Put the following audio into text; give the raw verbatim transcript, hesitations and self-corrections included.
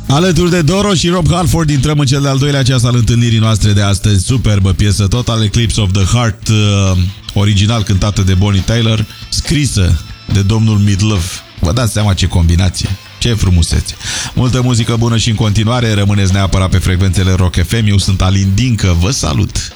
Alături de Doro și Rob Halford intrăm în cel de-al doilea ceas al întâlnirii noastre de astăzi. Superbă piesă, Total Eclipse of the Heart, uh, original cântată de Bonnie Tyler, scrisă de domnul Midlove. Vă dați seama ce combinație, ce frumusețe. Multă muzică bună și în continuare. Rămâneți neapărat pe frecvențele Rock F M. Eu sunt Alin Dincă, vă salut!